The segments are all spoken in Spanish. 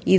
y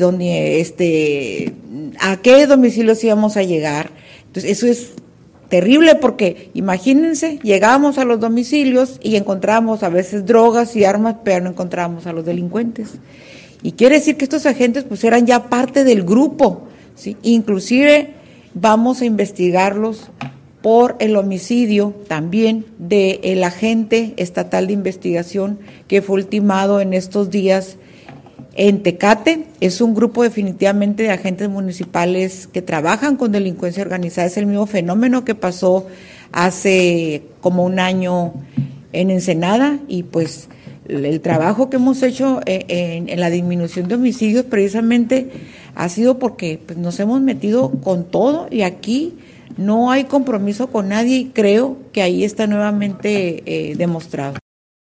a qué domicilios íbamos a llegar. Entonces eso es terrible porque imagínense, llegábamos a los domicilios y encontrábamos a veces drogas y armas, pero no encontrábamos a los delincuentes. Y quiere decir que estos agentes pues eran ya parte del grupo, ¿sí? Inclusive vamos a investigarlos por el homicidio también del agente estatal de investigación que fue ultimado en estos días en Tecate. Es un grupo definitivamente de agentes municipales que trabajan con delincuencia organizada. Es el mismo fenómeno que pasó hace como un año en Ensenada, y pues el trabajo que hemos hecho en la disminución de homicidios precisamente ha sido porque pues, nos hemos metido con todo, y aquí no hay compromiso con nadie, y creo que ahí está nuevamente demostrado.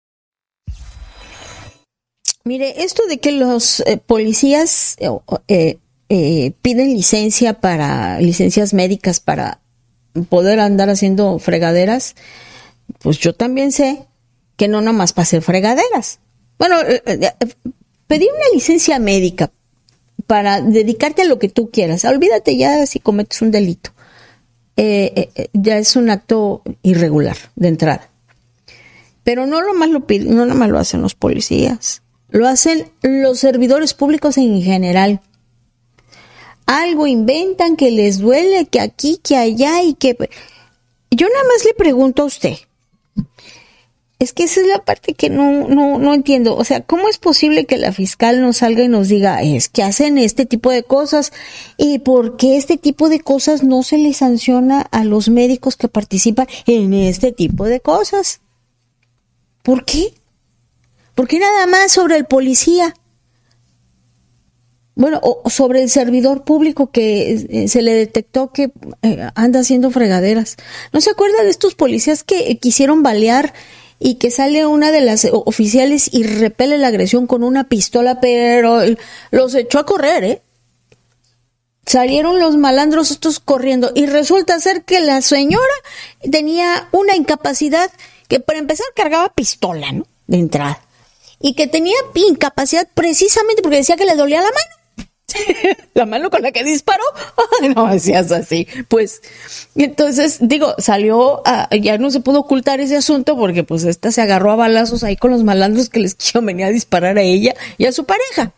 Mire, esto de que los policías piden licencias médicas para poder andar haciendo fregaderas, pues yo también sé que no nomás para hacer fregaderas. Bueno, pedir una licencia médica para dedicarte a lo que tú quieras, olvídate ya si cometes un delito. Ya es un acto irregular de entrada. Pero no nomás lo hacen los policías, lo hacen los servidores públicos en general. Algo inventan que les duele, que aquí, que allá, y que... Yo nada más le pregunto a usted, es que esa es la parte que no entiendo. O sea, ¿cómo es posible que la fiscal nos salga y nos diga, es que hacen este tipo de cosas, y por qué este tipo de cosas no se les sanciona a los médicos que participan en este tipo de cosas? ¿Por qué? ¿Por qué nada más sobre el policía? Bueno, o sobre el servidor público que se le detectó que anda haciendo fregaderas. ¿No se acuerda de estos policías que quisieron balear y que sale una de las oficiales y repele la agresión con una pistola, pero los echó a correr, Salieron los malandros estos corriendo y resulta ser que la señora tenía una incapacidad que para empezar cargaba pistola, ¿no? De entrada. Y que tenía incapacidad precisamente porque decía que le dolía la mano. La mano con la que disparó. No decías así. Pues, entonces, digo, salió, ya no se pudo ocultar ese asunto porque pues esta se agarró a balazos ahí con los malandros que les quisieron venir a disparar a ella y a su pareja.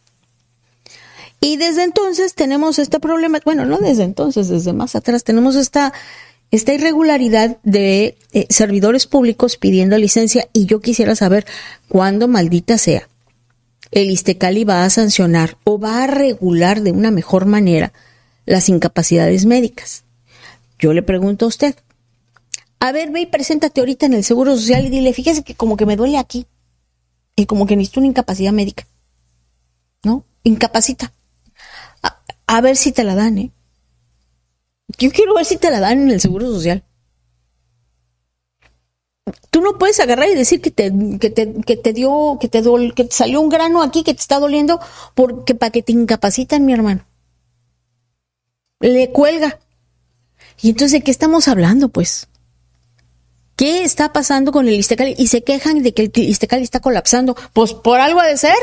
Y desde entonces tenemos este problema, bueno, no desde entonces, desde más atrás, tenemos esta irregularidad de servidores públicos pidiendo licencia, y yo quisiera saber cuándo, maldita sea, el Iztecali va a sancionar o va a regular de una mejor manera las incapacidades médicas. Yo le pregunto a usted, a ver, ve y preséntate ahorita en el Seguro Social y dile, fíjese que como que me duele aquí y como que necesito una incapacidad médica, ¿no? Incapacita. A ver si te la dan, ¿eh? Yo quiero ver si te la dan en el Seguro Social. Tú no puedes agarrar y decir que te salió un grano aquí que te está doliendo porque para que te incapacitan, mi hermano. Le cuelga. Y entonces, ¿de qué estamos hablando, pues? ¿Qué está pasando con el Iztecali? Y se quejan de que el Iztecali está colapsando. Pues por algo ha de ser.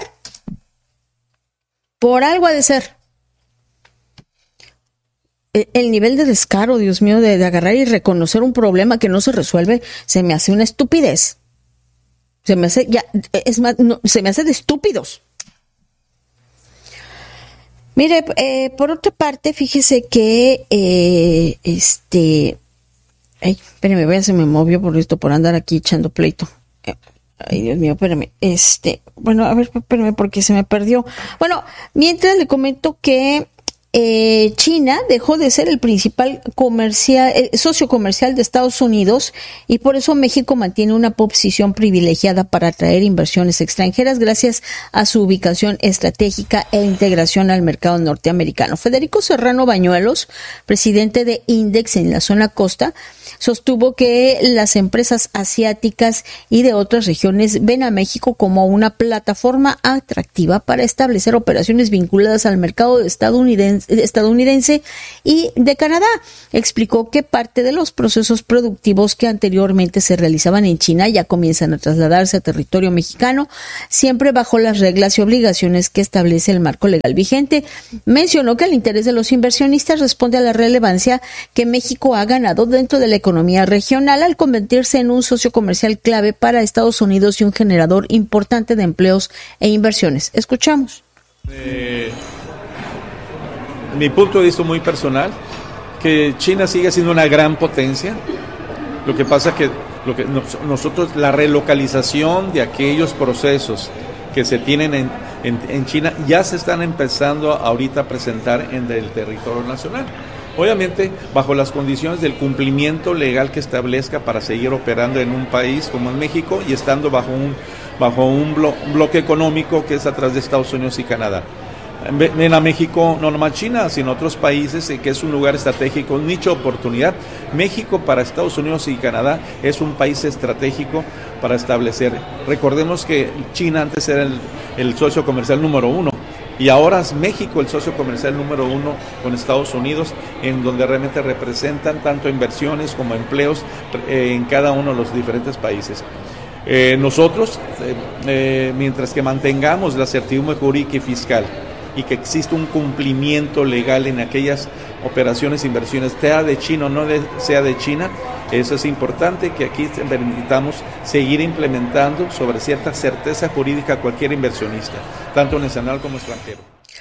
Por algo ha de ser. El nivel de descaro, Dios mío, de agarrar y reconocer un problema que no se resuelve, se me hace una estupidez. Se me hace, ya, es más, no, se me hace de estúpidos. Mire, por otra parte, fíjese que, ay, espérame, se me movió por andar aquí echando pleito. Ay, Dios mío, espérame. Bueno, a ver, espérame porque se me perdió. Bueno, mientras le comento que China dejó de ser el principal socio comercial de Estados Unidos, y por eso México mantiene una posición privilegiada para atraer inversiones extranjeras gracias a su ubicación estratégica e integración al mercado norteamericano. Federico Serrano Bañuelos, presidente de Index en la zona costa, sostuvo que las empresas asiáticas y de otras regiones ven a México como una plataforma atractiva para establecer operaciones vinculadas al mercado estadounidense estadounidense y de Canadá. Explicó que parte de los procesos productivos que anteriormente se realizaban en China ya comienzan a trasladarse a territorio mexicano, siempre bajo las reglas y obligaciones que establece el marco legal vigente. Mencionó que el interés de los inversionistas responde a la relevancia que México ha ganado dentro de la economía regional al convertirse en un socio comercial clave para Estados Unidos y un generador importante de empleos e inversiones. Escuchamos. Mi punto de vista muy personal, que China sigue siendo una gran potencia. Lo que pasa que nosotros, la relocalización de aquellos procesos que se tienen en China ya se están empezando ahorita a presentar en el territorio nacional. Obviamente, bajo las condiciones del cumplimiento legal que establezca para seguir operando en un país como en México y estando bajo un bloque económico que es a través de Estados Unidos y Canadá. Ven a México, no nomás China, sino otros países, que es un lugar estratégico, un nicho de oportunidad. México para Estados Unidos y Canadá es un país estratégico para establecer. Recordemos que China antes era el socio comercial número 1 y ahora es México el socio comercial número 1 con Estados Unidos, en donde realmente representan tanto inversiones como empleos en cada uno de los diferentes países. Nosotros, mientras que mantengamos la certidumbre jurídica y fiscal y que exista un cumplimiento legal en aquellas operaciones, inversiones, sea de China o no sea de China, eso es importante, que aquí permitamos seguir implementando sobre cierta certeza jurídica a cualquier inversionista, tanto nacional como extranjero.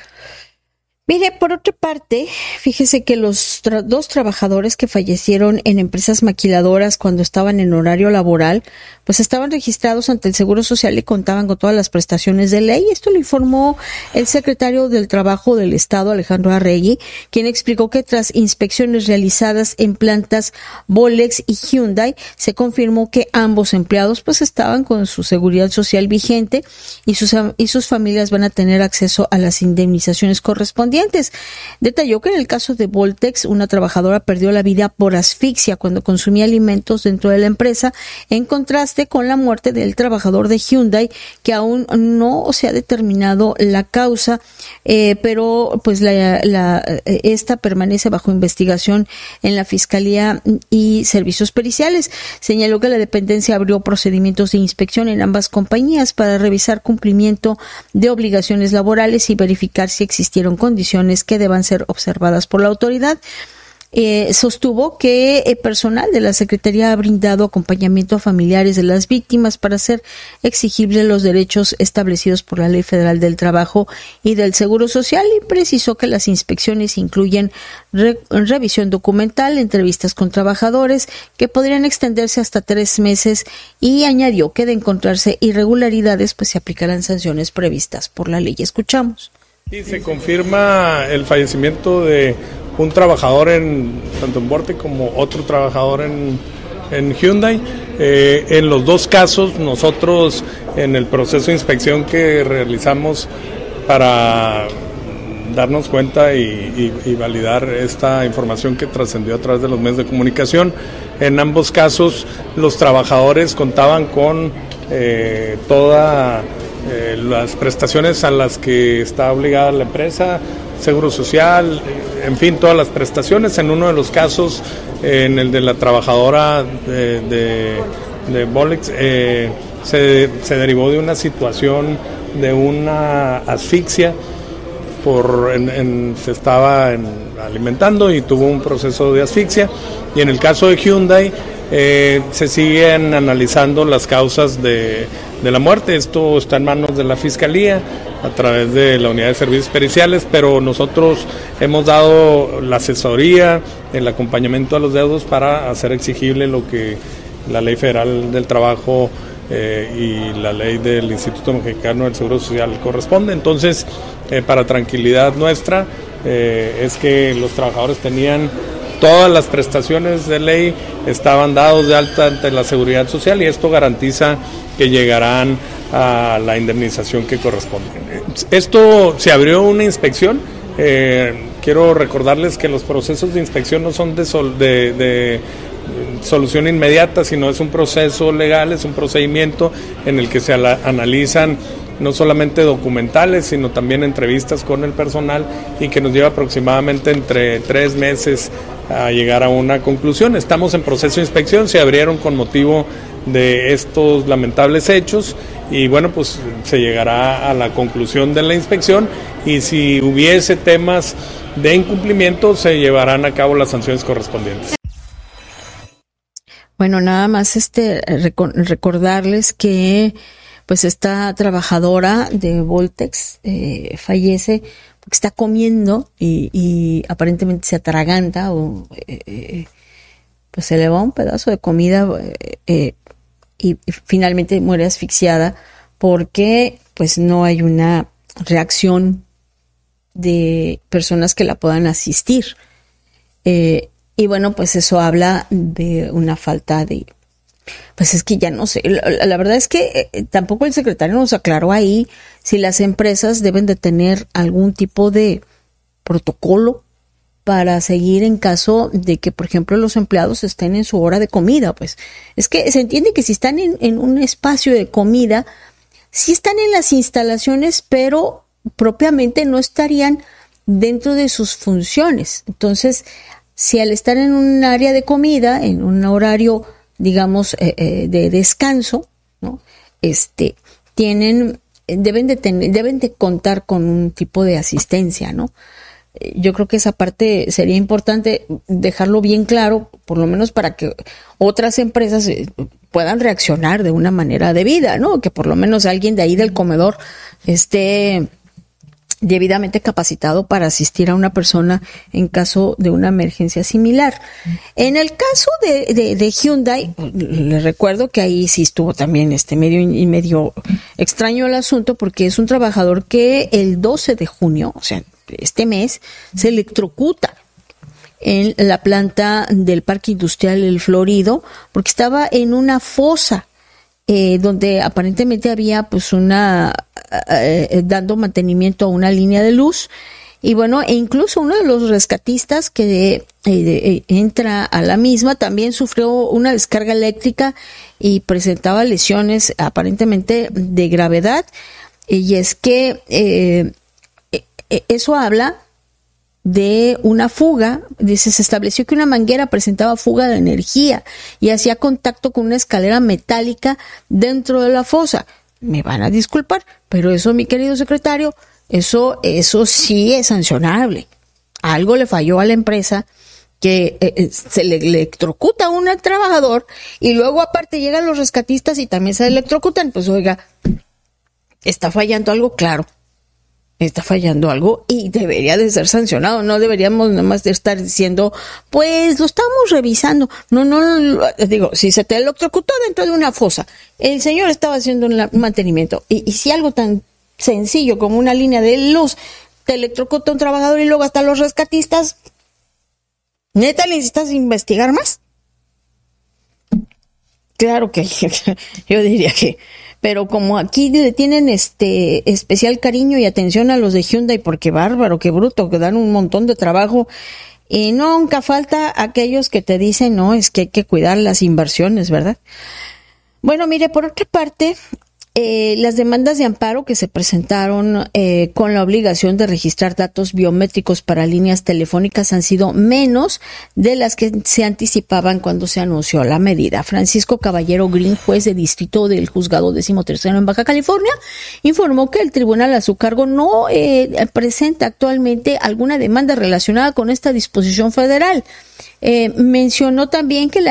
Mire, por otra parte, fíjese que los dos trabajadores que fallecieron en empresas maquiladoras cuando estaban en horario laboral, pues estaban registrados ante el Seguro Social y contaban con todas las prestaciones de ley. Esto lo informó el secretario del Trabajo del Estado, Alejandro Arregui, quien explicó que tras inspecciones realizadas en plantas Bolex y Hyundai, se confirmó que ambos empleados pues estaban con su seguridad social vigente y sus familias van a tener acceso a las indemnizaciones correspondientes. Detalló que en el caso de Voltex, una trabajadora perdió la vida por asfixia cuando consumía alimentos dentro de la empresa, en contraste con la muerte del trabajador de Hyundai, que aún no se ha determinado la causa, pero pues esta permanece bajo investigación en la Fiscalía y Servicios Periciales. Señaló que la dependencia abrió procedimientos de inspección en ambas compañías para revisar cumplimiento de obligaciones laborales y verificar si existieron condiciones que deban ser observadas por la autoridad. Sostuvo que personal de la Secretaría ha brindado acompañamiento a familiares de las víctimas para hacer exigibles los derechos establecidos por la Ley Federal del Trabajo y del Seguro Social, y precisó que las inspecciones incluyen revisión documental, entrevistas con trabajadores que podrían extenderse hasta 3 meses, y añadió que de encontrarse irregularidades pues se aplicarán sanciones previstas por la ley. Escuchamos. Sí, se confirma el fallecimiento de un trabajador tanto en Vortec como otro trabajador en Hyundai. En los dos casos, nosotros en el proceso de inspección que realizamos para darnos cuenta y validar esta información que trascendió a través de los medios de comunicación, en ambos casos los trabajadores contaban con toda las prestaciones a las que está obligada la empresa, Seguro Social, en fin, todas las prestaciones. En uno de los casos, en el de la trabajadora de Bolex, se derivó de una situación de una asfixia, se estaba alimentando y tuvo un proceso de asfixia. Y en el caso de Hyundai, se siguen analizando las causas de la muerte. Esto está en manos de la Fiscalía a través de la Unidad de Servicios Periciales, pero nosotros hemos dado la asesoría, el acompañamiento a los deudos para hacer exigible lo que la Ley Federal del Trabajo y la ley del Instituto Mexicano del Seguro Social corresponde. Entonces, para tranquilidad nuestra, es que los trabajadores tenían todas las prestaciones de ley, estaban dados de alta ante la Seguridad Social, y esto garantiza que llegarán a la indemnización que corresponde. Esto se abrió una inspección. Quiero recordarles que los procesos de inspección no son de solución inmediata, sino es un proceso legal, es un procedimiento en el que se analizan no solamente documentales, sino también entrevistas con el personal, y que nos lleva aproximadamente entre 3 meses a llegar a una conclusión. Estamos en proceso de inspección, se abrieron con motivo de estos lamentables hechos, y bueno, pues se llegará a la conclusión de la inspección, y si hubiese temas de incumplimiento se llevarán a cabo las sanciones correspondientes. Bueno, nada más recordarles que pues esta trabajadora de Voltex fallece porque está comiendo y aparentemente se atraganta o pues se le va un pedazo de comida y finalmente muere asfixiada porque pues no hay una reacción de personas que la puedan asistir. Y bueno, pues eso habla de una falta de... Pues es que ya no sé, la verdad es que tampoco el secretario nos aclaró ahí si las empresas deben de tener algún tipo de protocolo para seguir en caso de que, por ejemplo, los empleados estén en su hora de comida. Pues es que se entiende que si están en un espacio de comida, sí están en las instalaciones, pero propiamente no estarían dentro de sus funciones. Entonces, si al estar en un área de comida, en un horario, digamos, de descanso, ¿no? Deben de contar con un tipo de asistencia, ¿no? Yo creo que esa parte sería importante dejarlo bien claro, por lo menos para que otras empresas puedan reaccionar de una manera debida, ¿no? Que por lo menos alguien de ahí del comedor esté debidamente capacitado para asistir a una persona en caso de una emergencia similar. En el caso de Hyundai, les recuerdo que ahí sí estuvo también medio extraño el asunto, porque es un trabajador que el 12 de junio, o sea, este mes, se electrocuta en la planta del Parque Industrial El Florido, porque estaba en una fosa donde aparentemente había pues dando mantenimiento a una línea de luz, y bueno, e incluso uno de los rescatistas que entra a la misma también sufrió una descarga eléctrica y presentaba lesiones aparentemente de gravedad, y es que eso habla de una fuga. Dice, se estableció que una manguera presentaba fuga de energía y hacía contacto con una escalera metálica dentro de la fosa. Me van a disculpar, pero eso, mi querido secretario, eso sí es sancionable. Algo le falló a la empresa, que se le electrocuta a un trabajador y luego aparte llegan los rescatistas y también se electrocutan. Pues oiga, está fallando algo, claro. Está fallando algo y debería de ser sancionado. No deberíamos nada más de estar diciendo, pues lo estamos revisando. No, digo, si se te electrocutó dentro de una fosa, el señor estaba haciendo un mantenimiento, y si algo tan sencillo como una línea de luz te electrocuta a un trabajador y luego hasta los rescatistas, ¿neta necesitas investigar más? Claro que yo diría que... Pero como aquí le tienen especial cariño y atención a los de Hyundai, porque bárbaro, qué bruto, que dan un montón de trabajo, y nunca falta aquellos que te dicen, no, es que hay que cuidar las inversiones, ¿verdad? Bueno, mire, por otra parte, las demandas de amparo que se presentaron con la obligación de registrar datos biométricos para líneas telefónicas han sido menos de las que se anticipaban cuando se anunció la medida. Francisco Caballero Green, juez de distrito del juzgado 13º en Baja California, informó que el tribunal a su cargo no presenta actualmente alguna demanda relacionada con esta disposición federal. Mencionó también que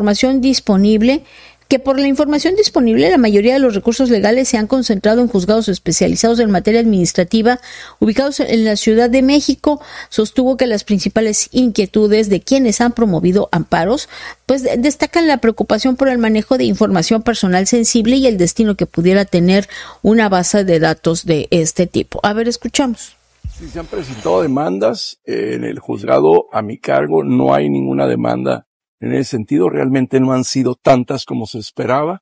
por la información disponible, la mayoría de los recursos legales se han concentrado en juzgados especializados en materia administrativa ubicados en la Ciudad de México. Sostuvo que las principales inquietudes de quienes han promovido amparos pues destacan la preocupación por el manejo de información personal sensible y el destino que pudiera tener una base de datos de este tipo. A ver, escuchamos. Sí, se han presentado demandas en el juzgado a mi cargo. No hay ninguna demanda en ese sentido. Realmente no han sido tantas como se esperaba.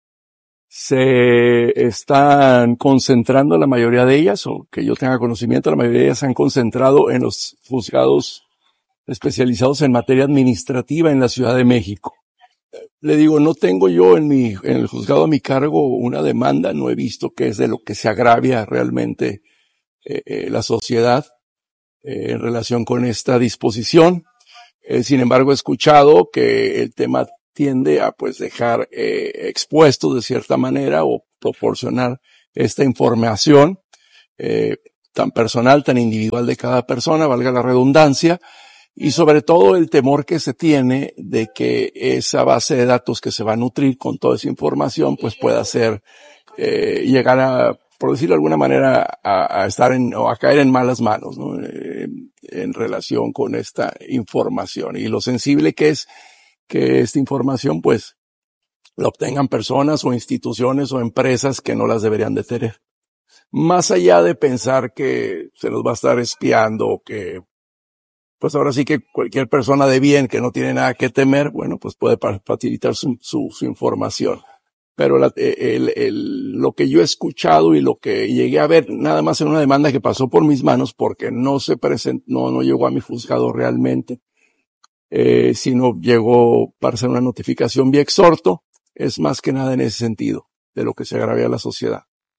Se están concentrando la mayoría de ellas, o que yo tenga conocimiento, la mayoría de ellas se han concentrado en los juzgados especializados en materia administrativa en la Ciudad de México. Le digo, no tengo yo en el juzgado a mi cargo una demanda, no he visto que es de lo que se agravia realmente la sociedad en relación con esta disposición. Sin embargo, he escuchado que el tema tiende a pues dejar expuesto de cierta manera o proporcionar esta información tan personal, tan individual de cada persona, valga la redundancia, y sobre todo el temor que se tiene de que esa base de datos que se va a nutrir con toda esa información pues pueda ser, llegar a, por decirlo de alguna manera, a estar o a caer en malas manos, ¿no? En relación con esta información y lo sensible que es que esta información pues la obtengan personas o instituciones o empresas que no las deberían de tener. Más allá de pensar que se los va a estar espiando, que pues ahora sí que cualquier persona de bien que no tiene nada que temer, bueno, pues puede facilitar su información. Pero lo que yo he escuchado y lo que llegué a ver nada más en una demanda que pasó por mis manos porque no se presentó, no llegó a mi juzgado realmente, sino llegó para hacer una notificación vía exhorto, es más que nada en ese sentido, de lo que se agravia a la sociedad.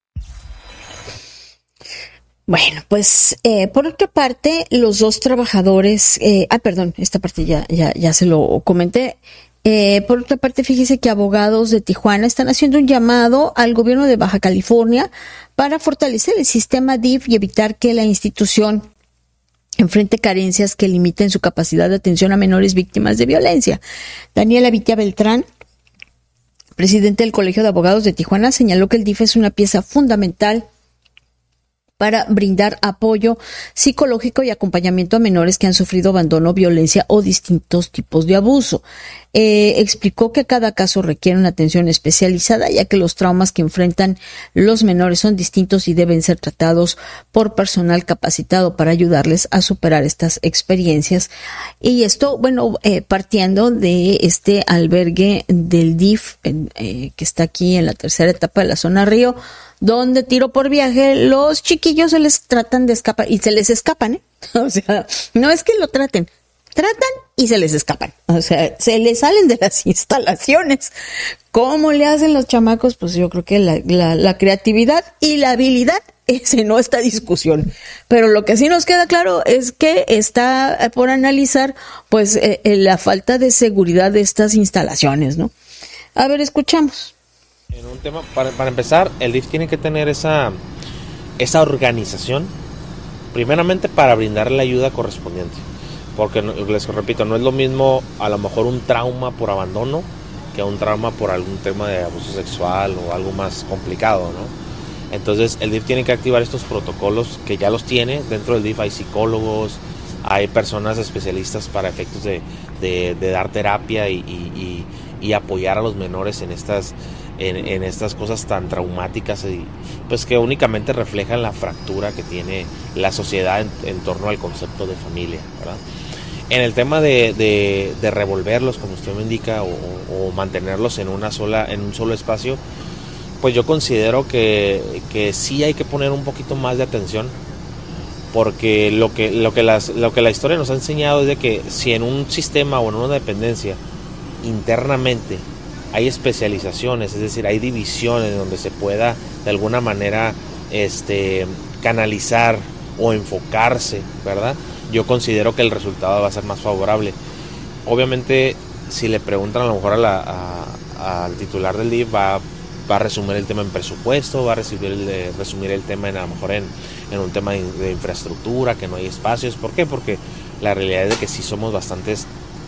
Bueno, pues por otra parte, los dos trabajadores, perdón, esta parte ya se lo comenté. Por otra parte, fíjese que abogados de Tijuana están haciendo un llamado al gobierno de Baja California para fortalecer el sistema DIF y evitar que la institución enfrente carencias que limiten su capacidad de atención a menores víctimas de violencia. Daniela Vitia Beltrán, presidente del Colegio de Abogados de Tijuana, señaló que el DIF es una pieza fundamental para brindar apoyo psicológico y acompañamiento a menores que han sufrido abandono, violencia o distintos tipos de abuso. Explicó que cada caso requiere una atención especializada, ya que los traumas que enfrentan los menores son distintos y deben ser tratados por personal capacitado para ayudarles a superar estas experiencias. Y esto, bueno, partiendo de este albergue del DIF, que está aquí en la tercera etapa de la zona Río, donde tiro por viaje, los chiquillos se les tratan de escapar y se les escapan, O sea, no es que lo tratan y se les escapan. O sea, se les salen de las instalaciones. ¿Cómo le hacen los chamacos? Pues yo creo que la creatividad y la habilidad, ese no está discusión. Pero lo que sí nos queda claro es que está por analizar, pues, la falta de seguridad de estas instalaciones, ¿no? A ver, escuchamos. En un tema, para empezar, el DIF tiene que tener esa organización, primeramente para brindar la ayuda correspondiente, porque les repito, no es lo mismo a lo mejor un trauma por abandono que un trauma por algún tema de abuso sexual o algo más complicado, ¿no? Entonces el DIF tiene que activar estos protocolos que ya los tiene. Dentro del DIF hay psicólogos, hay personas especialistas para efectos de dar terapia y apoyar a los menores en estas cosas tan traumáticas y pues que únicamente reflejan la fractura que tiene la sociedad en torno al concepto de familia, ¿verdad? En el tema de revolverlos, como usted me indica, o mantenerlos en un solo espacio, pues yo considero que sí hay que poner un poquito más de atención, porque lo que la historia nos ha enseñado es de que si en un sistema o en una dependencia internamente hay especializaciones, es decir, hay divisiones donde se pueda de alguna manera canalizar o enfocarse, ¿verdad? Yo considero que el resultado va a ser más favorable. Obviamente, si le preguntan a lo mejor al titular del DIF, va a resumir el tema en presupuesto, va a resumir el tema a lo mejor en un tema de infraestructura, que no hay espacios. ¿Por qué? Porque la realidad es de que sí somos bastantes,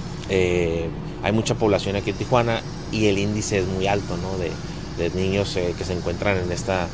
hay mucha población aquí en Tijuana y el índice es muy alto, ¿no? de niños que se encuentran en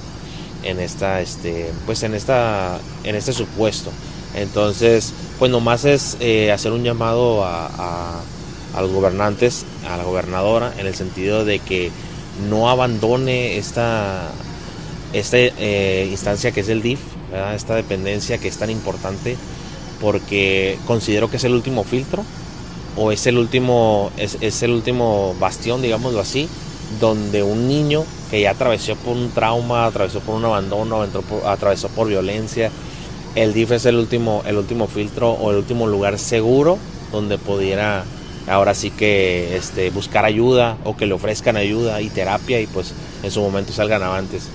este supuesto. Entonces, pues nomás es hacer un llamado a los gobernantes, a la gobernadora, en el sentido de que no abandone esta instancia que es el DIF, ¿verdad? Esta dependencia que es tan importante, porque considero que es el último filtro o es el último bastión, digámoslo así, donde un niño que ya atravesó por un trauma, atravesó por un abandono, atravesó por violencia, el DIF es el último filtro o el último lugar seguro donde pudiera ahora sí que buscar ayuda o que le ofrezcan ayuda y terapia y pues en su momento salgan avantes.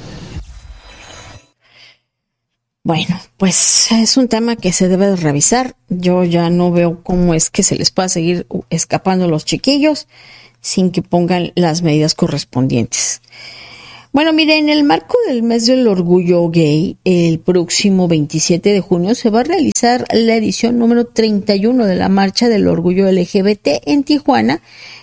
Bueno, pues es un tema que se debe de revisar. Yo ya no veo cómo es que se les pueda seguir escapando los chiquillos sin que pongan las medidas correspondientes. Bueno, mire, en el marco del mes del orgullo gay, el próximo 27 de junio se va a realizar la edición número 31 de la Marcha del Orgullo LGBT en Tijuana,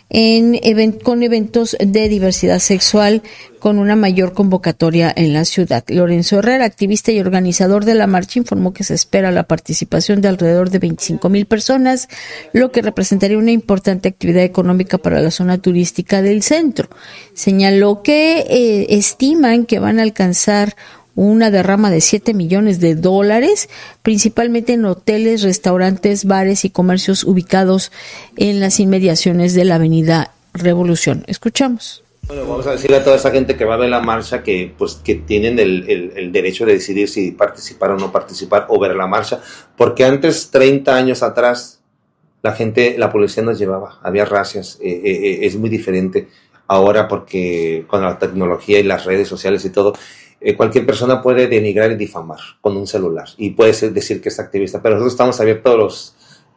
con eventos de diversidad sexual, con una mayor convocatoria en la ciudad. Lorenzo Herrera, activista y organizador de la marcha, informó que se espera la participación de alrededor de 25,000 personas, lo que representaría una importante actividad económica para la zona turística del centro. Señaló que estiman que van a alcanzar una derrama de $7 millones, principalmente en hoteles, restaurantes, bares y comercios ubicados en las inmediaciones de la Avenida Revolución. Escuchamos. Bueno, vamos a decirle a toda esa gente que va a ver la marcha que tienen el derecho de decidir si participar o no participar o ver la marcha, porque antes, 30 años atrás, la policía nos llevaba, había racias, es muy diferente ahora porque con la tecnología y las redes sociales y todo, cualquier persona puede denigrar y difamar con un celular y puede decir que es activista, pero nosotros estamos abiertos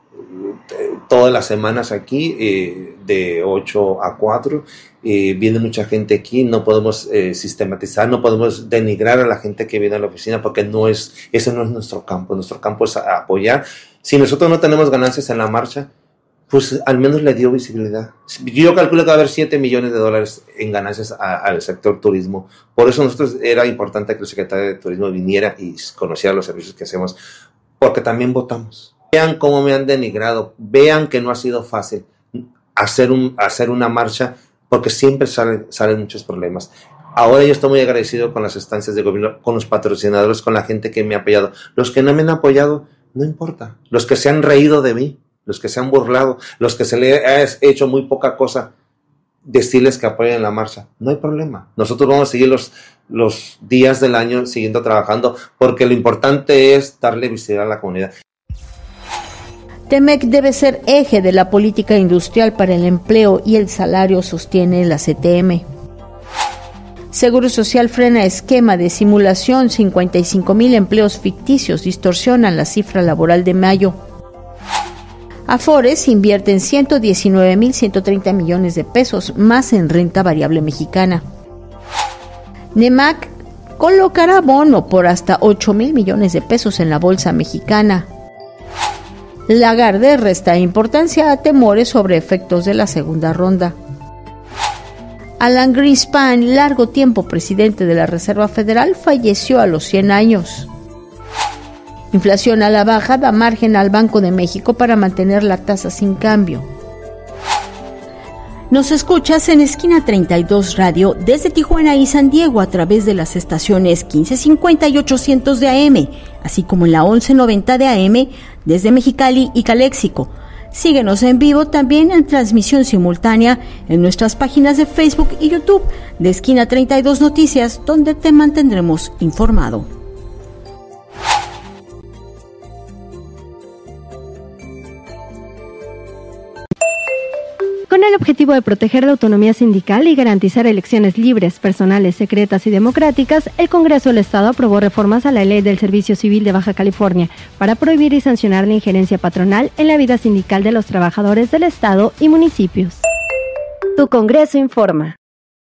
todas las semanas aquí de 8 a 4, viene mucha gente aquí, no podemos sistematizar, no podemos denigrar a la gente que viene a la oficina porque ese no es nuestro campo es apoyar. Si nosotros no tenemos ganancias en la marcha, pues al menos le dio visibilidad. Yo calculo que va a haber $7 millones en ganancias al sector turismo. Por eso era importante que el secretario de Turismo viniera y conociera los servicios que hacemos, porque también votamos. Vean cómo me han denigrado, vean que no ha sido fácil hacer una marcha, porque siempre salen muchos problemas. Ahora yo estoy muy agradecido con las instancias de gobierno, con los patrocinadores, con la gente que me ha apoyado. Los que no me han apoyado, no importa. Los que se han reído de mí, los que se han burlado, los que se le ha hecho muy poca cosa, decirles que apoyen la marcha. No hay problema. Nosotros vamos a seguir los días del año siguiendo trabajando, porque lo importante es darle visibilidad a la comunidad. TEMEC debe ser eje de la política industrial para el empleo y el salario, sostiene la CTM. Seguro Social frena esquema de simulación, 55,000 empleos ficticios distorsionan la cifra laboral de mayo. Afores invierte en 119,130 millones de pesos más en renta variable mexicana. NEMAC colocará bono por hasta 8,000 millones de pesos en la bolsa mexicana. Lagarde resta importancia a temores sobre efectos de la segunda ronda. Alan Greenspan, largo tiempo presidente de la Reserva Federal, falleció a los 100 años. Inflación a la baja da margen al Banco de México para mantener la tasa sin cambio. Nos escuchas en Esquina 32 Radio desde Tijuana y San Diego a través de las estaciones 1550 y 800 de AM, así como en la 1190 de AM desde Mexicali y Caléxico. Síguenos en vivo también en transmisión simultánea en nuestras páginas de Facebook y YouTube de Esquina 32 Noticias, donde te mantendremos informado. Con el objetivo de proteger la autonomía sindical y garantizar elecciones libres, personales, secretas y democráticas, el Congreso del Estado aprobó reformas a la Ley del Servicio Civil de Baja California para prohibir y sancionar la injerencia patronal en la vida sindical de los trabajadores del Estado y municipios. Tu Congreso informa.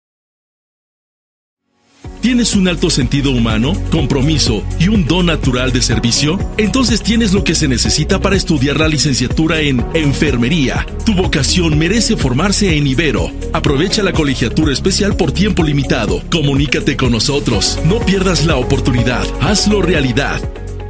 ¿Tienes un alto sentido humano, compromiso y un don natural de servicio? Entonces tienes lo que se necesita para estudiar la licenciatura en Enfermería. Tu vocación merece formarse en Ibero. Aprovecha la colegiatura especial por tiempo limitado. Comunícate con nosotros. No pierdas la oportunidad. Hazlo realidad.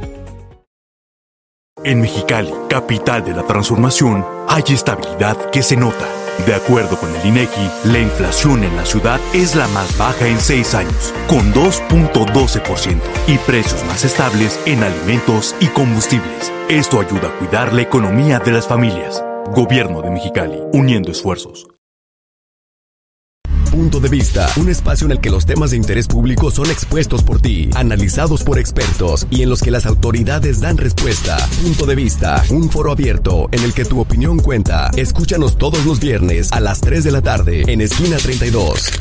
En Mexicali, capital de la transformación, hay estabilidad que se nota. De acuerdo con el INEGI, la inflación en la ciudad es la más baja en 6 años, con 2.12%, y precios más estables en alimentos y combustibles. Esto ayuda a cuidar la economía de las familias. Gobierno de Mexicali, uniendo esfuerzos. Punto de Vista, un espacio en el que los temas de interés público son expuestos por ti, analizados por expertos y en los que las autoridades dan respuesta. Punto de Vista, un foro abierto en el que tu opinión cuenta. Escúchanos todos los viernes a las 3 de la tarde en Esquina 32.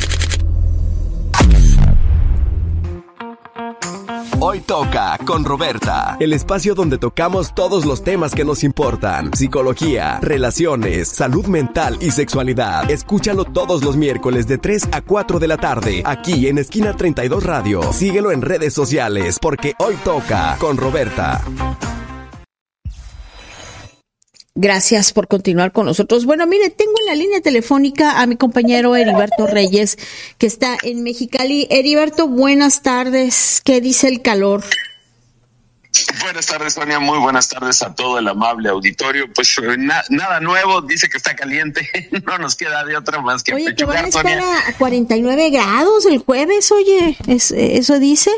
Hoy toca con Roberta, el espacio donde tocamos todos los temas que nos importan: psicología, relaciones, salud mental y sexualidad. Escúchalo todos los miércoles de 3 a 4 de la tarde, aquí en Esquina 32 Radio. Síguelo en redes sociales, porque hoy toca con Roberta. Gracias por continuar con nosotros. Bueno, mire, tengo en la línea telefónica a mi compañero Heriberto Reyes, que está en Mexicali. Heriberto, buenas tardes. ¿Qué dice el calor? Buenas tardes, Sonia. Muy buenas tardes a todo el amable auditorio. Pues nada nuevo, dice que está caliente. No nos queda de otra más que pechugar, que van a estar Sonia. A 49 grados el jueves, oye, ¿eso dice?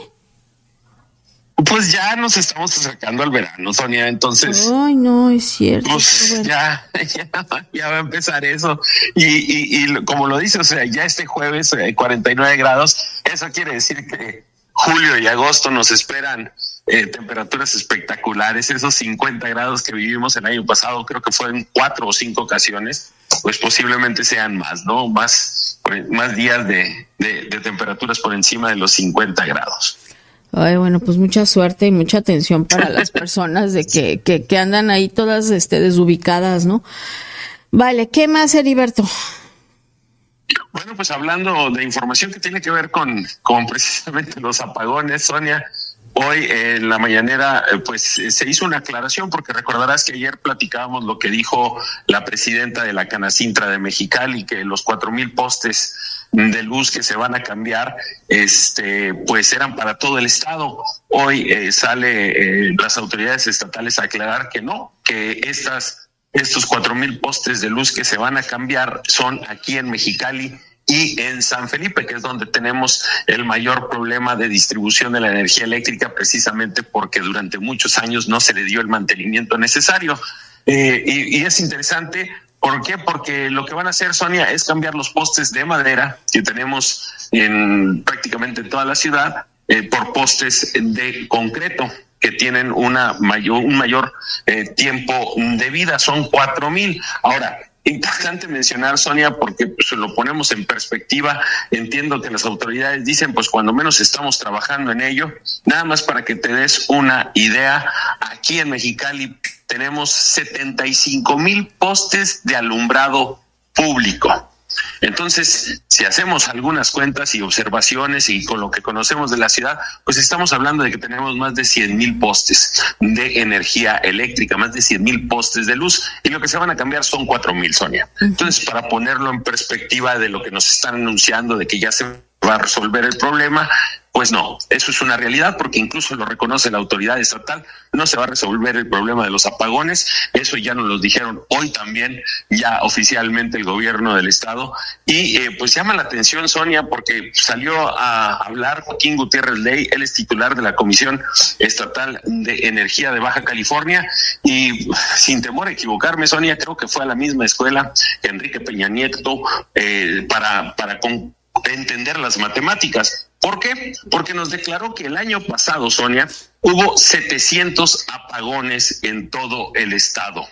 Pues ya nos estamos acercando al verano, Sonia, entonces... Ay, no, es cierto. Pues bueno. ya va a empezar eso. Y como lo dice, o sea, ya este jueves 49 grados, eso quiere decir que julio y agosto nos esperan temperaturas espectaculares. Esos 50 grados que vivimos el año pasado, creo que fue en 4 o 5 ocasiones, pues posiblemente sean más, ¿no? Más días de temperaturas por encima de los 50 grados. Ay, bueno, pues mucha suerte y mucha atención para las personas de que andan ahí todas desubicadas, ¿no? Vale, ¿qué más, Heriberto? Bueno, pues hablando de información que tiene que ver con precisamente los apagones, Sonia, hoy en la mañanera pues se hizo una aclaración, porque recordarás que ayer platicábamos lo que dijo la presidenta de la Canacintra de Mexicali, que los 4,000 postes de luz que se van a cambiar, pues eran para todo el estado. Hoy sale las autoridades estatales a aclarar que no, que estos 4,000 postes de luz que se van a cambiar son aquí en Mexicali y en San Felipe, que es donde tenemos el mayor problema de distribución de la energía eléctrica, precisamente porque durante muchos años no se le dio el mantenimiento necesario. Y es interesante. ¿Por qué? Porque lo que van a hacer, Sonia, es cambiar los postes de madera que tenemos prácticamente en toda la ciudad por postes de concreto que tienen un mayor tiempo de vida. Son 4,000. Ahora, importante mencionar, Sonia, porque pues, lo ponemos en perspectiva. Entiendo que las autoridades dicen, pues cuando menos estamos trabajando en ello. Nada más para que te des una idea, aquí en Mexicali tenemos 75,000 postes de alumbrado público. Entonces, si hacemos algunas cuentas y observaciones y con lo que conocemos de la ciudad, pues estamos hablando de que tenemos más de 100,000 postes de energía eléctrica, más de 100,000 postes de luz, y lo que se van a cambiar son 4,000, Sonia. Entonces, para ponerlo en perspectiva de lo que nos están anunciando de que ya se va a resolver el problema, pues no, eso es una realidad, porque incluso lo reconoce la autoridad estatal. No se va a resolver el problema de los apagones. Eso ya nos lo dijeron hoy también, ya oficialmente, el gobierno del estado. Y pues llama la atención, Sonia, porque salió a hablar Joaquín Gutiérrez Ley. Él es titular de la Comisión Estatal de Energía de Baja California, y sin temor a equivocarme, Sonia, creo que fue a la misma escuela que Enrique Peña Nieto para entender las matemáticas. ¿Por qué? Porque nos declaró que el año pasado, Sonia, hubo 700 apagones en todo el estado.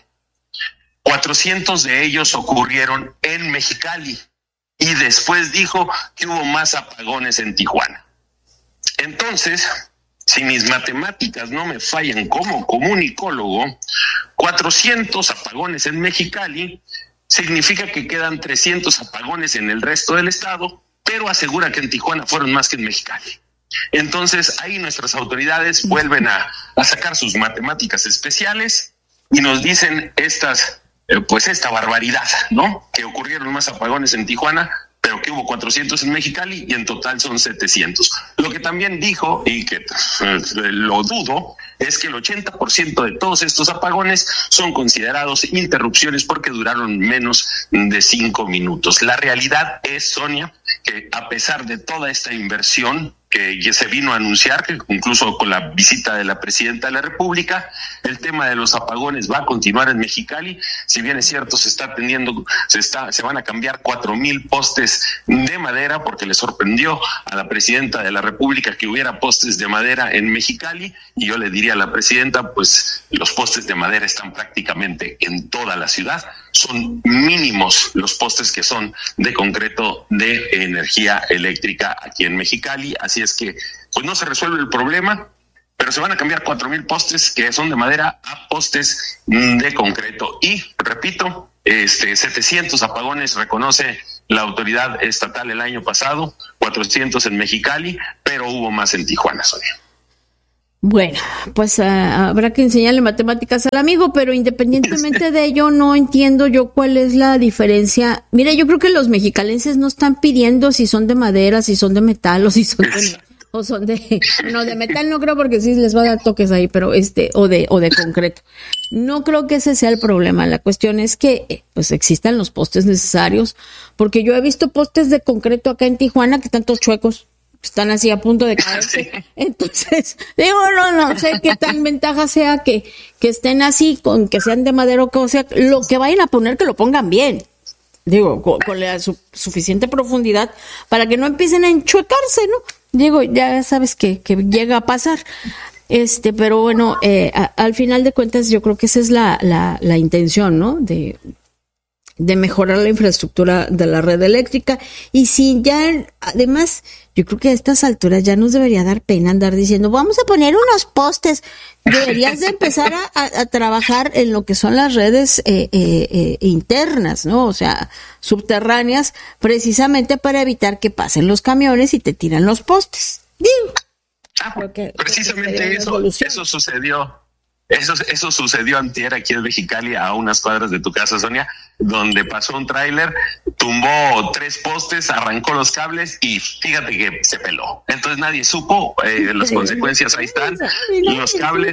400 de ellos ocurrieron en Mexicali, y después dijo que hubo más apagones en Tijuana. Entonces, si mis matemáticas no me fallan como comunicólogo, 400 apagones en Mexicali significa que quedan 300 apagones en el resto del estado, pero asegura que en Tijuana fueron más que en Mexicali. Entonces, ahí nuestras autoridades vuelven a sacar sus matemáticas especiales y nos dicen esta barbaridad, ¿no? Que ocurrieron más apagones en Tijuana, pero que hubo 400 en Mexicali, y en total son 700. Lo que también dijo, y que lo dudo, es que el 80% de todos estos apagones son considerados interrupciones porque duraron menos de 5 minutos. La realidad es, Sonia, que a pesar de toda esta inversión que ya se vino a anunciar, que incluso con la visita de la presidenta de la República, el tema de los apagones va a continuar en Mexicali. Si bien es cierto, se van a cambiar 4,000 postes de madera, porque le sorprendió a la presidenta de la República que hubiera postes de madera en Mexicali, y yo le diría a la presidenta, pues los postes de madera están prácticamente en toda la ciudad. Son mínimos los postes que son de concreto de energía eléctrica aquí en Mexicali, así es que pues no se resuelve el problema, pero se van a cambiar 4,000 postes que son de madera a postes de concreto. Y repito, 700 apagones reconoce la autoridad estatal el año pasado, 400 en Mexicali, pero hubo más en Tijuana, Sonia. Bueno, pues habrá que enseñarle matemáticas al amigo, pero independientemente de ello, no entiendo yo cuál es la diferencia. Mira, yo creo que los mexicalenses no están pidiendo si son de madera, si son de metal o si son de metal no creo, porque sí les va a dar toques ahí, pero o de concreto. No creo que ese sea el problema. La cuestión es que pues existan los postes necesarios, porque yo he visto postes de concreto acá en Tijuana que están todos chuecos. Están así a punto de caerse. Sí. Entonces, digo, no sé qué tan ventaja sea que estén así, con que sean de madera o que sea, lo que vayan a poner, que lo pongan bien. Digo, con la suficiente profundidad para que no empiecen a enchuecarse, ¿no? Digo, ya sabes que llega a pasar. Pero bueno, al final de cuentas, yo creo que esa es la intención, ¿no? De mejorar la infraestructura de la red eléctrica. Y si ya, además, yo creo que a estas alturas ya nos debería dar pena andar diciendo, vamos a poner unos postes. Deberías de empezar a trabajar en lo que son las redes internas, ¿no? O sea, subterráneas, precisamente para evitar que pasen los camiones y te tiran los postes. Digo. Precisamente eso sucedió. Eso sucedió antier aquí en Mexicali, a unas cuadras de tu casa, Sonia, donde pasó un tráiler, tumbó 3 postes, arrancó los cables y fíjate que se peló. Entonces nadie supo, las consecuencias ahí están. Los cables,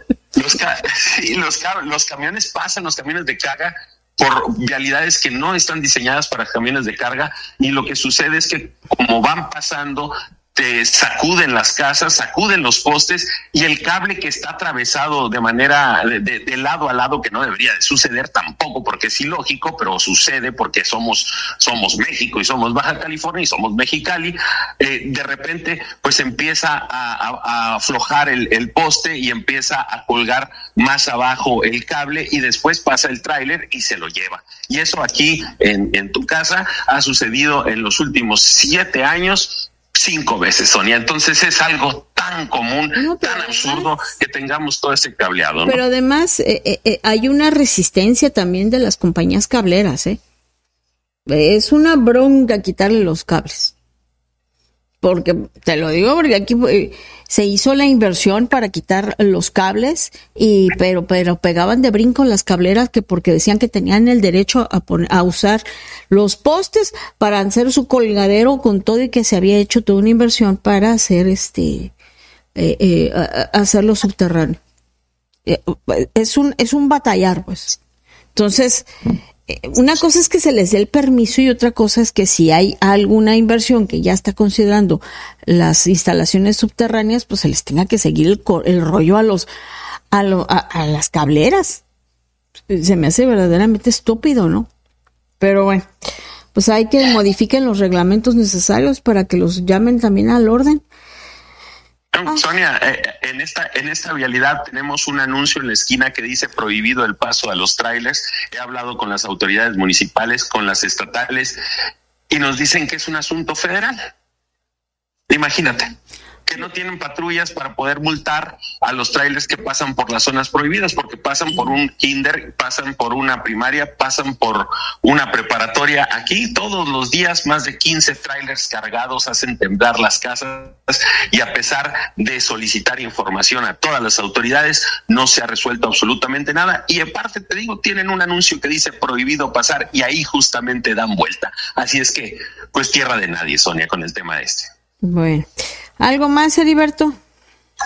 los camiones pasan, los camiones de carga, por vialidades que no están diseñadas para camiones de carga, y lo que sucede es que como van pasando, te sacuden las casas, sacuden los postes, y el cable que está atravesado de manera de lado a lado, que no debería de suceder tampoco, porque es ilógico, pero sucede porque somos México y somos Baja California y somos Mexicali. De repente pues empieza a aflojar el poste y empieza a colgar más abajo el cable, y después pasa el tráiler y se lo lleva. Y eso aquí en tu casa ha sucedido en los últimos 7 años 5 veces, Sonia. Entonces es algo tan común, tan absurdo que tengamos todo ese cableado, ¿no? Pero además hay una resistencia también de las compañías cableras, ¿eh? Es una bronca quitarle los cables. Porque, te lo digo, porque aquí se hizo la inversión para quitar los cables, pero pegaban de brinco las cableras, que porque decían que tenían el derecho a usar los postes para hacer su colgadero con todo, y que se había hecho toda una inversión para hacer hacerlo subterráneo. Es un batallar, pues. Entonces, una cosa es que se les dé el permiso, y otra cosa es que si hay alguna inversión que ya está considerando las instalaciones subterráneas, pues se les tenga que seguir el rollo a las cableras. Se me hace verdaderamente estúpido, ¿no? Pero bueno, pues hay que modifiquen los reglamentos necesarios para que los llamen también al orden. Sonia, en esta vialidad tenemos un anuncio en la esquina que dice prohibido el paso a los trailers. He hablado con las autoridades municipales, con las estatales, y nos dicen que es un asunto federal. Imagínate, que no tienen patrullas para poder multar a los trailers que pasan por las zonas prohibidas, porque pasan por un kinder, pasan por una primaria, pasan por una preparatoria. Aquí todos los días más de 15 trailers cargados hacen temblar las casas, y a pesar de solicitar información a todas las autoridades, no se ha resuelto absolutamente nada. Y aparte, te digo, tienen un anuncio que dice prohibido pasar, y ahí justamente dan vuelta. Así es que, pues tierra de nadie, Sonia, con el tema este. Bueno, ¿algo más, Heriberto?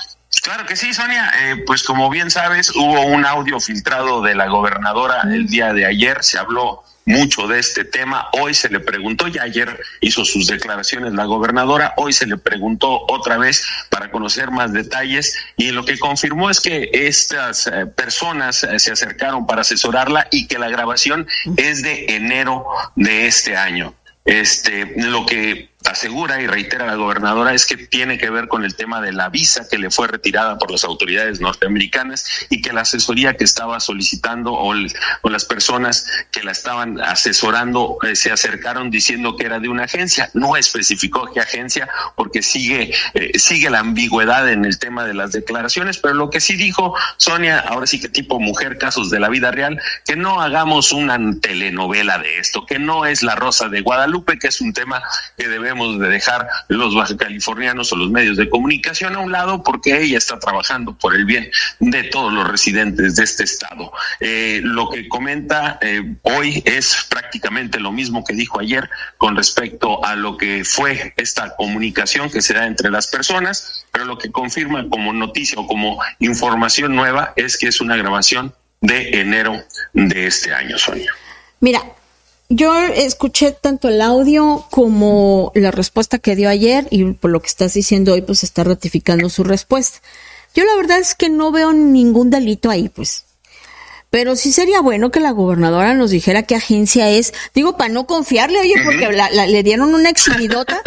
Claro que sí, Sonia. Pues como bien sabes, hubo un audio filtrado de la gobernadora el día de ayer. Se habló mucho de este tema. Hoy se le preguntó, ya ayer hizo sus declaraciones la gobernadora, hoy se le preguntó otra vez para conocer más detalles, y lo que confirmó es que estas personas se acercaron para asesorarla y que la grabación es de enero de este año. Lo que asegura y reitera la gobernadora es que tiene que ver con el tema de la visa que le fue retirada por las autoridades norteamericanas, y que la asesoría que estaba solicitando o las personas que la estaban asesorando se acercaron diciendo que era de una agencia. No especificó qué agencia, porque sigue la ambigüedad en el tema de las declaraciones, pero lo que sí dijo Sonia, ahora sí que tipo mujer, casos de la vida real, que no hagamos una telenovela de esto, que no es La Rosa de Guadalupe, que es un tema que debemos de dejar los bajacalifornianos o los medios de comunicación a un lado, porque ella está trabajando por el bien de todos los residentes de este estado. Lo que comenta hoy es prácticamente lo mismo que dijo ayer con respecto a lo que fue esta comunicación que se da entre las personas, pero lo que confirma como noticia o como información nueva es que es una grabación de enero de este año, Sonia. Mira, yo escuché tanto el audio como la respuesta que dio ayer, y por lo que estás diciendo hoy, pues está ratificando su respuesta. Yo la verdad es que no veo ningún delito ahí, pues. Pero sí sería bueno que la gobernadora nos dijera qué agencia es. Digo, para no confiarle, oye, porque le dieron una exhibidota.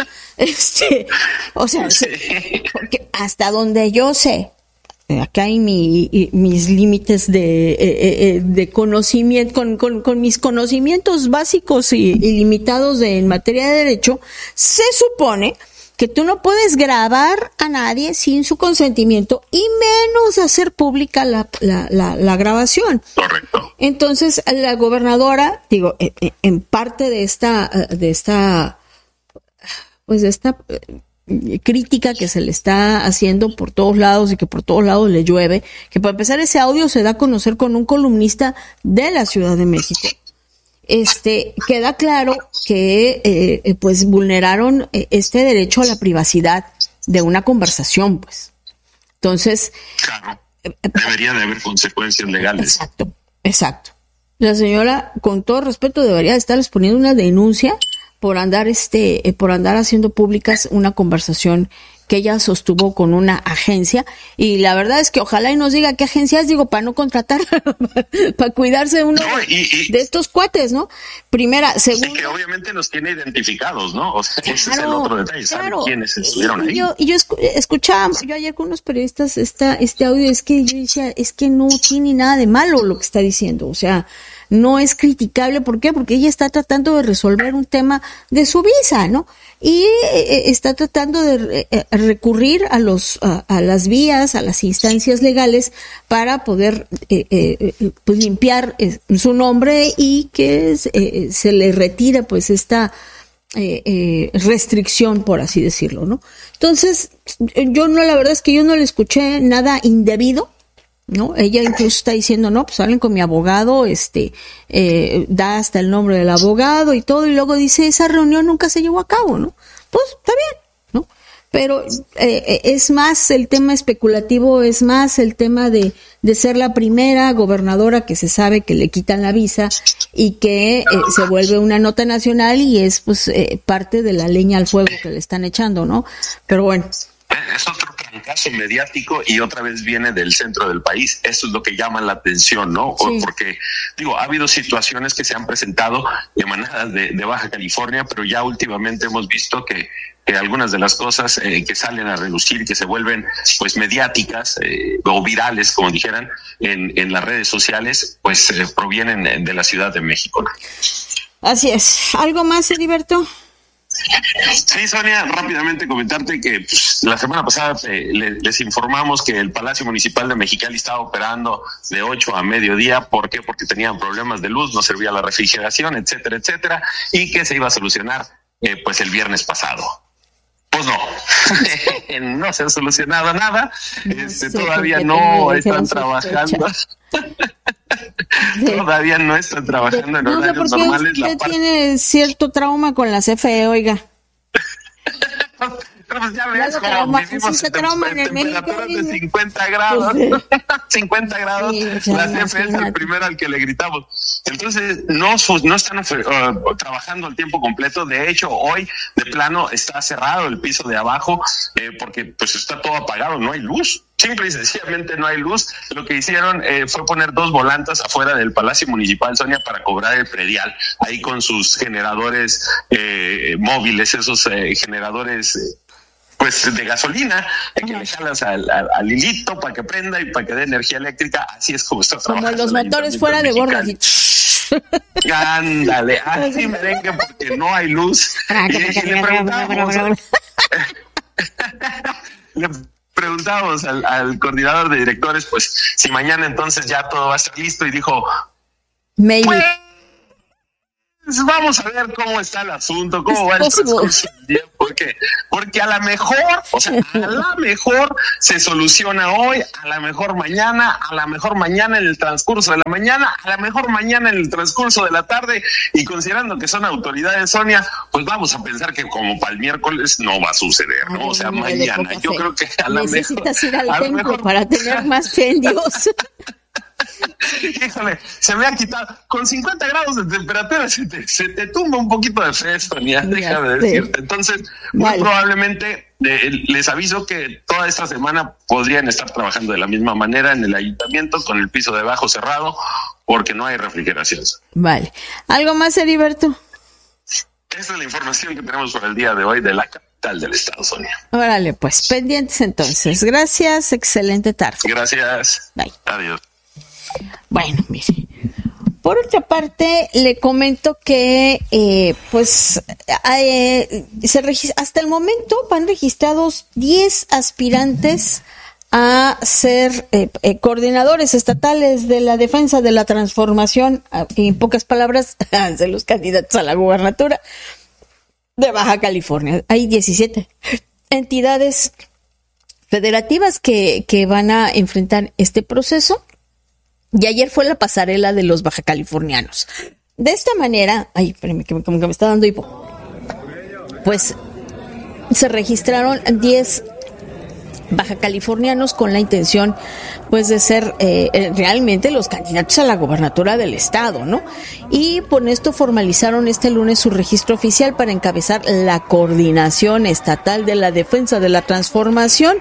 O sea, sí. Porque hasta donde yo sé, acá hay mis límites de conocimiento, con mis conocimientos básicos y limitados en materia de derecho, se supone que tú no puedes grabar a nadie sin su consentimiento y menos hacer pública la grabación. Correcto. Entonces, la gobernadora, digo, en parte de esta crítica que se le está haciendo por todos lados y que por todos lados le llueve, que para empezar ese audio se da a conocer con un columnista de la Ciudad de México. Queda claro que pues vulneraron este derecho a la privacidad de una conversación, pues. Entonces, claro, debería de haber consecuencias legales. Exacto. La señora, con todo respeto, debería estar exponiendo una denuncia por andar haciendo públicas una conversación que ella sostuvo con una agencia, y la verdad es que ojalá y nos diga qué agencia es, digo, para no contratar, para cuidarse uno de estos cuates, ¿no? Primera, segunda. Y que obviamente los tiene identificados, ¿no? O sea, ese es el otro detalle, sabe quiénes estuvieron ahí. Yo escuchaba, yo ayer con unos periodistas este audio, es que yo decía, es que no tiene nada de malo lo que está diciendo, o sea, no es criticable. ¿Por qué? Porque ella está tratando de resolver un tema de su visa, ¿no? Y está tratando de recurrir a las vías, a las instancias legales para poder pues limpiar su nombre y que se le retire pues esta restricción, por así decirlo, ¿no? Entonces, la verdad es que yo no le escuché nada indebido, ¿no? Ella incluso está diciendo, no, pues hablen con mi abogado, da hasta el nombre del abogado y todo, y luego dice, esa reunión nunca se llevó a cabo, ¿no? Pues está bien, ¿no? Pero es más el tema especulativo, es más el tema de ser la primera gobernadora que se sabe que le quitan la visa y que se vuelve una nota nacional, y es pues parte de la leña al fuego que le están echando, ¿no? Pero bueno. Es otro trancazo mediático y otra vez viene del centro del país. Eso es lo que llama la atención, ¿no? Sí. Porque, digo, ha habido situaciones que se han presentado emanadas de Baja California, pero ya últimamente hemos visto que algunas de las cosas que salen a relucir y que se vuelven pues mediáticas o virales, como dijeran, en las redes sociales, pues provienen de la Ciudad de México, ¿no? Así es. ¿Algo más, Heriberto? Sí, Sonia, rápidamente comentarte que pues, la semana pasada les informamos que el Palacio Municipal de Mexicali estaba operando de 8 a mediodía. ¿Por qué? Porque tenían problemas de luz, no servía la refrigeración, etcétera, etcétera, y que se iba a solucionar pues el viernes pasado. Pues no, no se ha solucionado nada, todavía no están trabajando. Todavía no están trabajando en horarios normales. Usted tiene cierto trauma con la CFE, oiga. Pero pues ya ves cómo vivimos en temperaturas de 50 grados. 50 grados, la CFE es el primero al que le gritamos. Entonces, no están trabajando el tiempo completo. De hecho, hoy de plano está cerrado el piso de abajo porque pues está todo apagado, no hay luz. Simple y sencillamente no hay luz. Lo que hicieron fue poner 2 volantas afuera del Palacio Municipal, Sonia, para cobrar el predial, ahí con sus generadores móviles, esos generadores pues de gasolina, que le jalas al hilito para que prenda y para que dé energía eléctrica. Así es como está trabajando. Como los motores fuera de borda. Ándale, así merengue, porque no hay luz. Y le preguntábamos al coordinador de directores, pues, si mañana entonces ya todo va a estar listo, y dijo, maybe. Pues vamos a ver cómo está el asunto, cómo va el transcurso del día, porque a lo mejor se soluciona hoy, a lo mejor mañana en el transcurso de la mañana, a lo mejor mañana en el transcurso de la tarde, y considerando que son autoridades, Sonia, pues vamos a pensar que como para el miércoles no va a suceder, ¿no? O sea, mañana, yo creo que a lo mejor... Necesitas ir al templo para tener más fe en Dios. Híjole, se me ha quitado. Con 50 grados de temperatura se te tumba un poquito de fe, Sonia, déjame decirte. Entonces, muy probablemente les aviso que toda esta semana podrían estar trabajando de la misma manera en el ayuntamiento, con el piso de abajo cerrado, porque no hay refrigeración. Vale. ¿Algo más, Heriberto? Esa es la información que tenemos por el día de hoy de la capital del estado, Sonia. Órale, pues, pendientes entonces. Gracias, excelente tarde. Gracias. Bye. Adiós. Bueno, mire, por otra parte, le comento que, hasta el momento van registrados 10 aspirantes a ser coordinadores estatales de la defensa de la transformación, en pocas palabras, de los candidatos a la gubernatura de Baja California. Hay 17 entidades federativas que van a enfrentar este proceso. Y ayer fue la pasarela de los bajacalifornianos. De esta manera, espérame, como que me está dando hipo. Pues se registraron 10 bajacalifornianos con la intención, pues, de ser realmente los candidatos a la gobernatura del estado, ¿no? Y por esto formalizaron este lunes su registro oficial para encabezar la coordinación estatal de la defensa de la transformación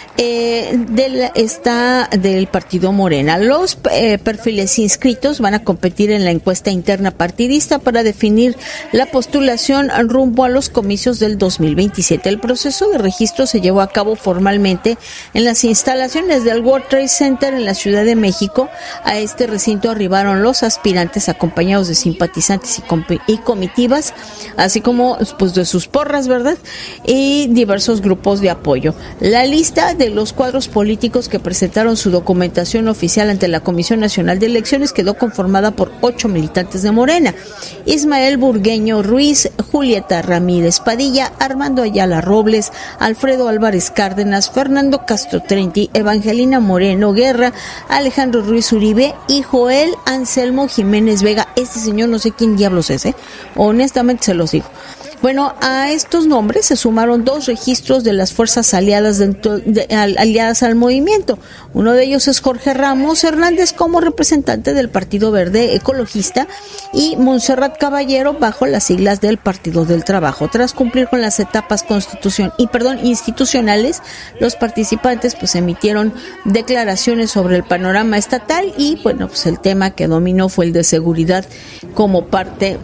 del partido Morena. Los perfiles inscritos van a competir en la encuesta interna partidista para definir la postulación rumbo a los comicios del 2027. El proceso de registro se llevó a cabo formalmente en las instalaciones del World Trade Center en la Ciudad de México. A este recinto arribaron los aspirantes acompañados de simpatizantes y comitivas, así como, pues, de sus porras, ¿verdad? Y diversos grupos de apoyo. La lista de los cuadros políticos que presentaron su documentación oficial ante la Comisión Nacional de Elecciones quedó conformada por 8 militantes de Morena: Ismael Burgueño Ruiz, Julieta Ramírez Padilla, Armando Ayala Robles, Alfredo Álvarez Cárdenas, Fernando Castro Trenti, Evangelina Moreno Guerra, Alejandro Ruiz Uribe y Joel Anselmo Jiménez Vega. Este señor no sé quién diablos es, honestamente se los digo. Bueno, a estos nombres se sumaron 2 registros de las fuerzas aliadas aliadas al movimiento. Uno de ellos es Jorge Ramos Hernández como representante del Partido Verde Ecologista y Montserrat Caballero bajo las siglas del Partido del Trabajo. Tras cumplir con las etapas institucionales, los participantes pues emitieron declaraciones sobre el panorama estatal y, bueno, pues el tema que dominó fue el de seguridad como parte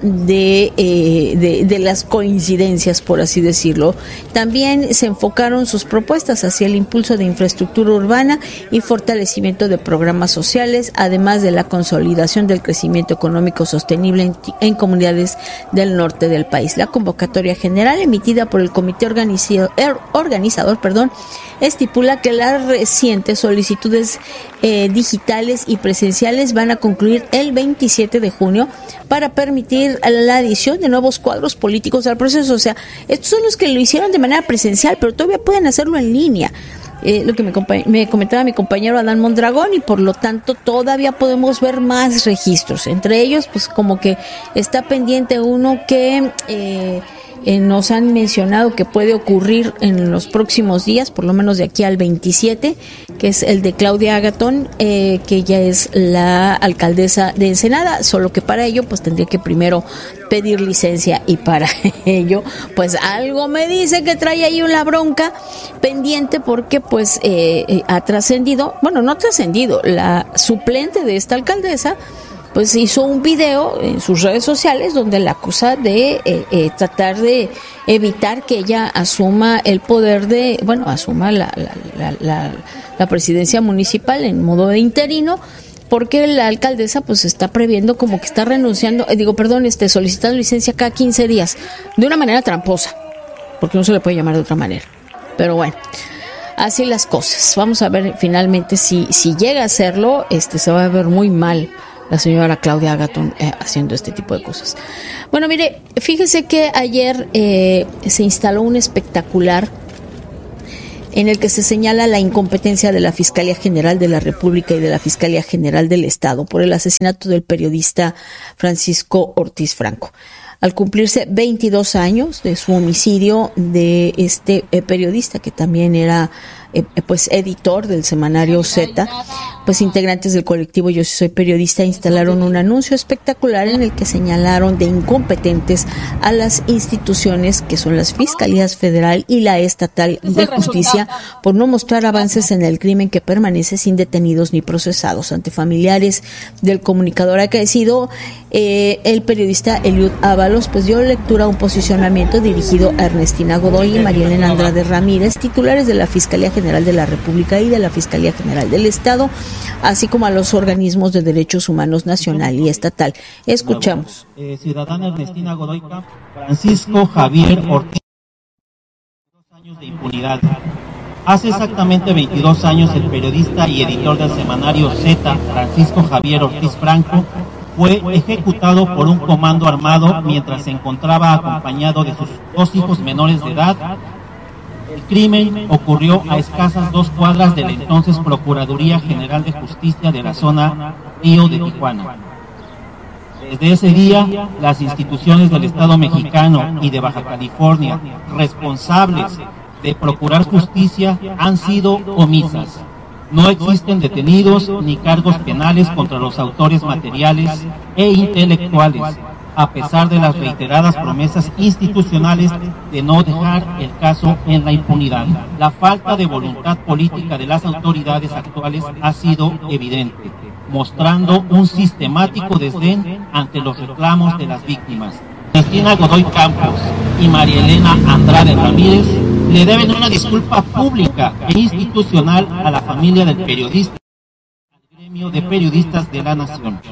de las coincidencias, por así decirlo. También se enfocaron sus propuestas hacia el impulso de infraestructura urbana y fortalecimiento de programas sociales, además de la consolidación del crecimiento económico sostenible en comunidades del norte del país. La convocatoria general emitida por el comité organizador, estipula que las recientes solicitudes digitales y presenciales van a concluir el 27 de junio para permitir la adición de nuevos cuadros políticos al proceso. O sea, estos son los que lo hicieron de manera presencial, pero todavía pueden hacerlo en línea. Lo que me comentaba mi compañero Adán Mondragón, y por lo tanto todavía podemos ver más registros. Entre ellos, pues como que está pendiente uno que nos han mencionado que puede ocurrir en los próximos días, por lo menos de aquí al 27, que es el de Claudia Agathon, que ella es la alcaldesa de Ensenada, solo que para ello pues tendría que primero pedir licencia, y para ello pues algo me dice que trae ahí una bronca pendiente, porque pues ha trascendido, bueno, no ha trascendido, la suplente de esta alcaldesa pues hizo un video en sus redes sociales donde la acusa de tratar de evitar que ella asuma el poder asuma la presidencia municipal en modo de interino, porque la alcaldesa pues está previendo como que está renunciando, solicitando licencia cada 15 días, de una manera tramposa, porque no se le puede llamar de otra manera. Pero bueno, así las cosas. Vamos a ver finalmente si llega a hacerlo, se va a ver muy mal la señora Claudia Agathon haciendo este tipo de cosas. Bueno, mire, fíjese que ayer se instaló un espectacular en el que se señala la incompetencia de la Fiscalía General de la República y de la Fiscalía General del Estado por el asesinato del periodista Francisco Ortiz Franco. Al cumplirse 22 años de su homicidio de este periodista, que también era editor del semanario Z, pues integrantes del colectivo Yo Sí Soy Periodista instalaron un anuncio espectacular en el que señalaron de incompetentes a las instituciones que son las Fiscalías Federal y la Estatal de Justicia por no mostrar avances en el crimen que permanece sin detenidos ni procesados. Ante familiares del comunicador acaecido, el periodista Eliud Ábalos pues dio lectura a un posicionamiento dirigido a Ernestina Godoy y María Elena Andrade Ramírez, titulares de la Fiscalía General de la República y de la Fiscalía General del Estado, así como a los organismos de derechos humanos nacional y estatal. Escuchamos. Ciudadana Ernestina Godoy, Francisco Javier Ortiz, 22 años de impunidad. Hace exactamente 22 años el periodista y editor del semanario Z, Francisco Javier Ortiz Franco, fue ejecutado por un comando armado mientras se encontraba acompañado de sus 2 hijos menores de edad. El crimen ocurrió a escasas 2 cuadras de la entonces Procuraduría General de Justicia de la zona Río de Tijuana. Desde ese día, las instituciones del Estado mexicano y de Baja California, responsables de procurar justicia, han sido omisas. No existen detenidos ni cargos penales contra los autores materiales e intelectuales, a pesar de las reiteradas promesas institucionales de no dejar el caso en la impunidad. La falta de voluntad política de las autoridades actuales ha sido evidente, mostrando un sistemático desdén ante los reclamos de las víctimas. Ernestina Godoy Campos y María Elena Andrade Ramírez le deben una disculpa pública e institucional a la familia del periodista y al gremio de periodistas de la nación.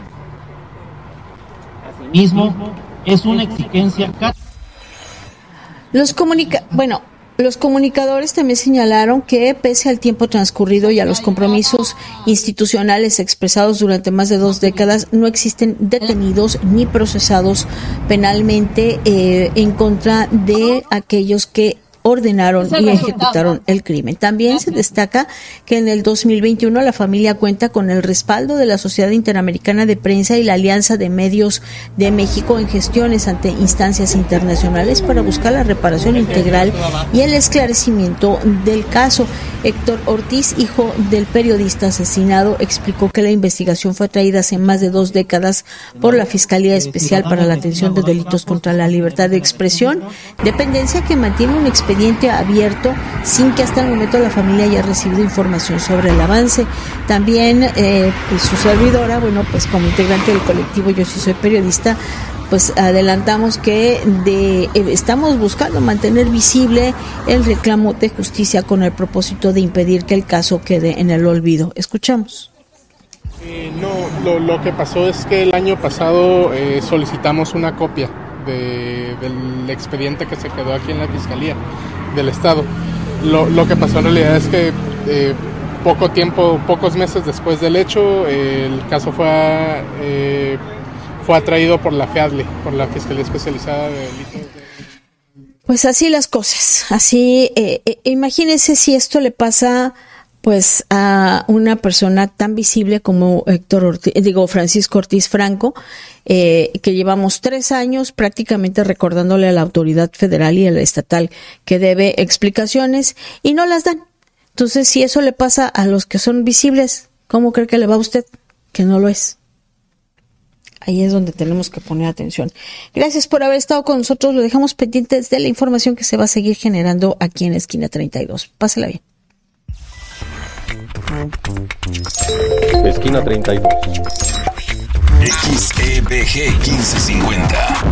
Asimismo, es una exigencia. Los comunicadores también señalaron que pese al tiempo transcurrido y a los compromisos institucionales expresados durante más de 2 décadas, no existen detenidos ni procesados penalmente en contra de aquellos que ordenaron y ejecutaron el crimen. También se destaca que en el 2021 la familia cuenta con el respaldo de la Sociedad Interamericana de Prensa y la Alianza de Medios de México en gestiones ante instancias internacionales para buscar la reparación integral y el esclarecimiento del caso. Héctor Ortiz, hijo del periodista asesinado, explicó que la investigación fue traída hace más de 2 décadas por la Fiscalía Especial para la Atención de Delitos contra la Libertad de Expresión, dependencia que mantiene un expediente abierto sin que hasta el momento la familia haya recibido información sobre el avance. También su servidora, como integrante del colectivo Yo Sí Soy Periodista, pues adelantamos que estamos buscando mantener visible el reclamo de justicia con el propósito de impedir que el caso quede en el olvido. Escuchamos. Lo que pasó es que el año pasado solicitamos una copia del expediente que se quedó aquí en la Fiscalía del Estado. Lo que pasó en realidad es que pocos meses después del hecho, el caso fue atraído por la FEADLE, por la Fiscalía Especializada de Delitos. Pues así las cosas, así imagínense si esto le pasa pues a una persona tan visible como Francisco Ortiz Franco, que llevamos 3 años prácticamente recordándole a la autoridad federal y a la estatal que debe explicaciones y no las dan. Entonces, si eso le pasa a los que son visibles, ¿cómo cree que le va a usted? Que no lo es. Ahí es donde tenemos que poner atención. Gracias por haber estado con nosotros. Lo dejamos pendientes de la información que se va a seguir generando aquí en Esquina 32. Pásela bien. Esquina 32. XEBG 1550.